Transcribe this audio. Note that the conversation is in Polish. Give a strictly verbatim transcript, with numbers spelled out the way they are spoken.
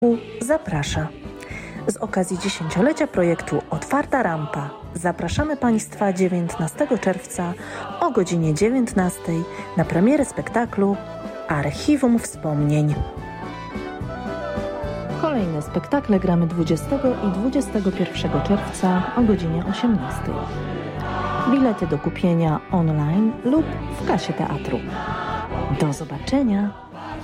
zaprasza. Z okazji dziesięciolecia projektu Otwarta Rampa zapraszamy Państwa dziewiętnastego czerwca o godzinie dziewiętnastej na premierę spektaklu Archiwum Wspomnień. Kolejne spektakle gramy dwudziestego i dwudziestego pierwszego czerwca o godzinie osiemnastej. Bilety do kupienia online lub w kasie teatru. Do zobaczenia!